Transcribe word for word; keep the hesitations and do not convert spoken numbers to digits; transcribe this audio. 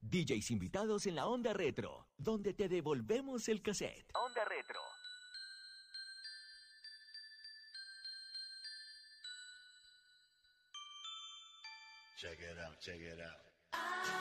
D Js invitados en la Onda Retro, donde te devolvemos el cassette. Onda Retro. Check it out, check it out.